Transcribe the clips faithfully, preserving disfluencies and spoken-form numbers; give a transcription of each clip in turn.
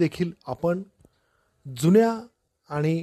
देखील आपण जुन्या आणि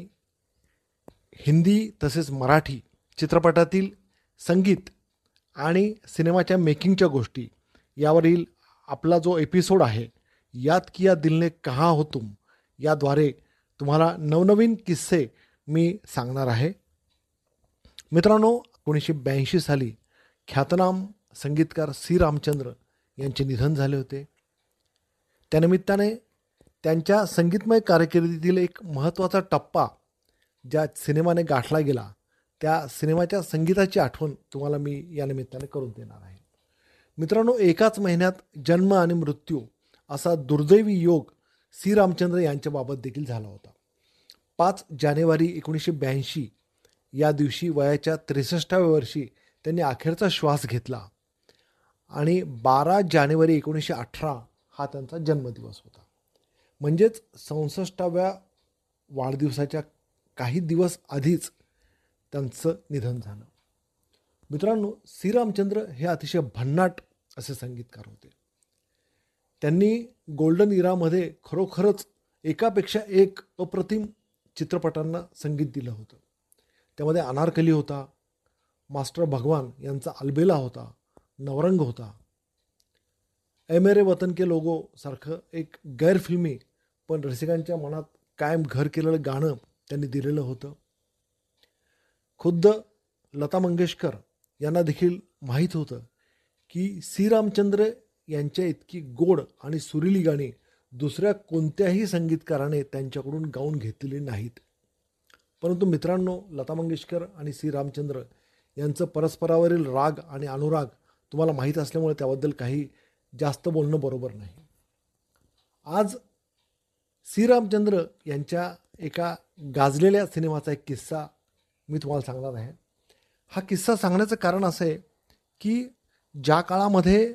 हिंदी तसेच मराठी चित्रपटातील संगीत आणि सिनेमाच्या मेकिंगच्या गोष्टी यावरील आपला जो एपिसोड आहे, याद किया दिल ने कहा हो तुम, याद्वारे तुम्हाला नवनवीन किस्से मी सांगणार आहे. मित्रांनो, एकोणीसशे ब्याऐंशी साली ख्यातनाम संगीतकार सी रामचंद्र यांचे निधन झाले होते. त्यानिमित्ताने त्यांच्या संगीतमय कारकिर्दीतील एक महत्त्वाचा टप्पा ज्या सिनेमाने गाठला गेला, त्या सिनेमाच्या संगीताची आठवण तुम्हाला मी या निमित्ताने करून देणार आहे. मित्रांनो, एकाच महिन्यात जन्म आणि मृत्यू असा दुर्दैवी योग सी रामचंद्र यांच्याबाबत देखील झाला होता. पाच जानेवारी एकोणीसशे ब्याऐंशी या दिवशी वयाच्या त्रेसष्टाव्या वर्षी त्यांनी अखेरचा श्वास घेतला आणि बारा जानेवारी एकोणीसशे अठरा हा त्यांचा जन्मदिवस होता. म्हणजेच चौसष्टाव्या वाढदिवसाच्या काही दिवस आधीच त्यांचं निधन झालं. मित्रांनो, सी रामचंद्र हे अतिशय भन्नाट असे संगीतकार होते. त्यांनी गोल्डन इरामध्ये खरोखरच एकापेक्षा एक अप्रतिम चित्रपटांना संगीत दिलं होतं. त्यामध्ये अनारकली होता, मास्टर भगवान यांचा अलबेला होता, नवरंग होता, ए मेरे वतन के लोगो सारखं एक गैरफिल्मी पण रसिकांच्या मनात कायम घर केलेलं गाणं त्यांनी दिलेलं होतं. खुद्द लता मंगेशकर यांना देखील माहीत होतं की सी रामचंद्र यांच्या इतकी गोड आणि सुरीली गाणी दुसऱ्या कोणत्याही संगीतकाराने त्यांच्याकडून गाऊन घेतलेली नाहीत. परंतु मित्रांनो, लता मंगेशकर आणि सी रामचंद्र यांचं परस्परावरील राग आणि अनुराग तुम्हाला माहीत असल्यामुळे त्याबद्दल काही जास्त बोलणं बरोबर नाही. आज सी रामचंद्र यांच्या एका गाजलेल्या सिनेमाचा एक किस्सा मी तुम्हाला सांगणार आहे. हा किस्सा सांगण्याचं कारण असं आहे की ज्या काळामध्ये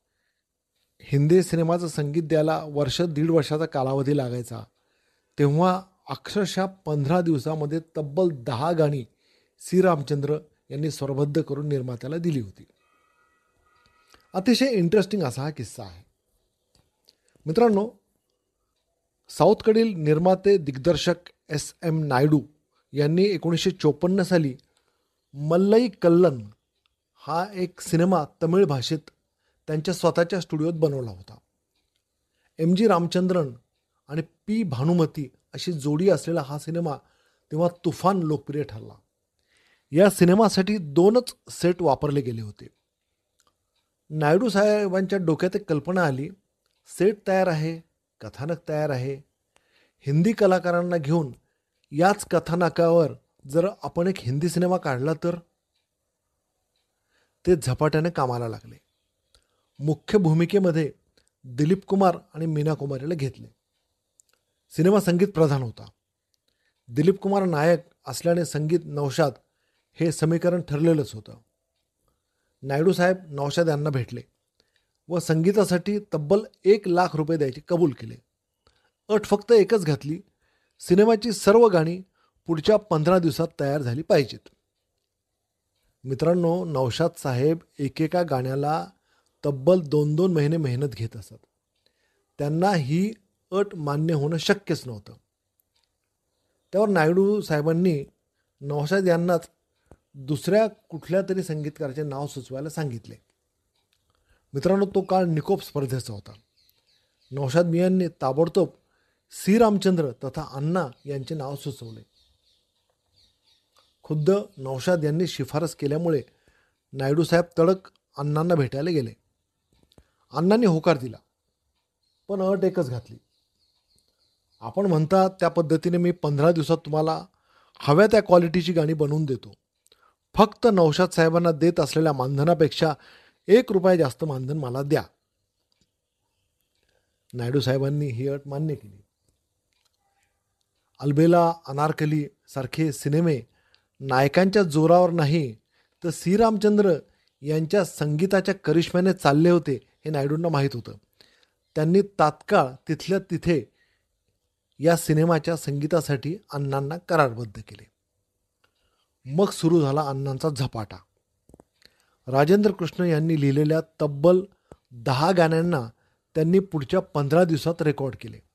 हिंदी सिनेमाचं संगीत द्यायला वर्ष दीड वर्षाचा कालावधी लागायचा, तेव्हा अक्षरशः पंधरा दिवसामध्ये तब्बल दहा गाणी सी रामचंद्र यांनी स्वरबद्ध करून निर्मात्याला दिली होती. अतिशय इंटरेस्टिंग असा हा किस्सा आहे. मित्रांनो, साऊथकडील निर्माते दिग्दर्शक एस एम नायडू यांनी एकोणीसशे चोपन्न साली मल्लई कल्लन हा एक सिनेमा तमिळ भाषेत त्यांच्या स्वतःच्या स्टुडिओत बनवला होता. एम जी रामचंद्रन आणि पी भानुमती अशी जोडी असलेला हा सिनेमा तेव्हा तुफान लोकप्रिय ठरला. या सिनेमासाठी दोनच सेट वापरले गेले होते. नायडू साहेबांच्या डोक्यात एक कल्पना आली, सेट तयार आहे, कथानक तयार आहे, हिंदी कलाकारांना घेऊन याच कथानकावर जर आपण एक हिंदी सिनेमा काढला तर. ते झपाट्याने कामाला लागले. मुख्य भूमिकेमध्ये दिलीप कुमार आणि मीना कुमारीला घेतले. सिनेमा संगीत प्रधान होता. दिलीप कुमार नायक असल्याने संगीत नौशाद हे समीकरण ठरलेलंच होतं. नायडू साहेब नौशाद यांना भेटले व संगीतासाठी तब्बल एक लाख रुपये द्यायचे कबूल केले. अट फक्त एकच घातली, सिनेमाची सर्व गाणी पुढच्या पंधरा दिवसात तयार झाली पाहिजेत. मित्रांनो, नौशाद साहेब एकेका गाण्याला तब्बल दोन दोन महिने मेहनत घेत असत. त्यांना ही अट मान्य होणं शक्यच नव्हतं. त्यावर नायडू साहेबांनी नौशाद यांनाच दुसऱ्या कुठल्या तरी संगीतकाराचे नाव सुचवायला सांगितले. मित्रांनो, तो काळ निकोप स्पर्धेचा होता. नौशाद मियांनी ताबडतोब सी रामचंद्र तथा अण्णा यांचे नाव सुचवले. खुद्द नौशाद यांनी शिफारस केल्यामुळे नायडू साहेब तडक अण्णांना भेटायला गेले. अण्णांनी होकार दिला, पण अट एकच घातली. आपण म्हणता त्या पद्धतीने मी पंधरा दिवसात तुम्हाला हव्या त्या क्वालिटीची गाणी बनवून देतो. फक्त नौशाद साहेबांना देत असलेल्या मानधनापेक्षा एक रुपया जास्त मानधन मला द्या. नायडू साहेबांनी ही अट मान्य केली. अलबेला, अनारकली सारखे सिनेमे नायकांच्या जोरावर नाही तर सी रामचंद्र यांच्या संगीताच्या करिश्म्याने चालले होते हे नायडूंना माहीत होतं. त्यांनी तात्काळ तिथल्या तिथे या सिनेमाच्या संगीतासाठी अण्णांना करारबद्ध केले. मग सुरू झाला अण्णांचा झपाटा. राजेंद्र कृष्ण यांनी लिहिलेल्या तब्बल दहा गाण्यांना त्यांनी पुढच्या पंधरा दिवसात रेकॉर्ड केले.